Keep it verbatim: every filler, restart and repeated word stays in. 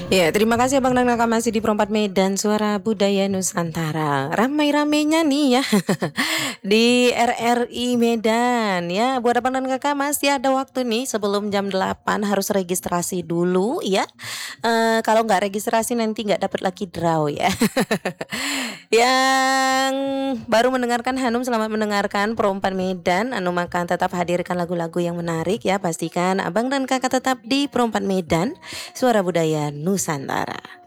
Ya, terima kasih Abang dan Kakak masih di Perempat Medan Suara Budaya Nusantara. Ramai-ramainya nih ya di R R I Medan ya. Buat Abang dan Kakak masih ada waktu nih sebelum jam delapan harus registrasi dulu ya. Eee, kalau nggak registrasi nanti nggak dapat lucky draw ya. Yang baru mendengarkan Hanum, selamat mendengarkan Perempat Medan. Anu makan tetap hadirkan lagu-lagu yang menarik ya. Pastikan Abang dan Kakak tetap di Perempat Medan Suara Budaya Nusantara.